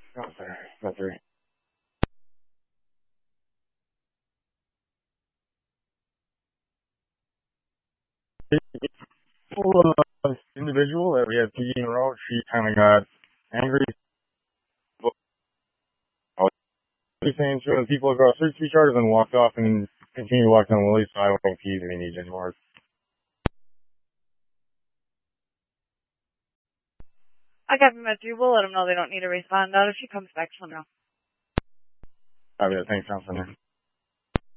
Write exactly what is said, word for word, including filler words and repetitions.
Oh, sorry. That's right. Uh, individual that we had P in a row, she kind of got angry. She's saying she was people across search each other, then walked off and continued to walk down Willie, so I don't think he's any need anymore. I got him at you. We'll let him know they don't need to respond. Out if she comes back, she'll know. I mean, thanks, Johnson.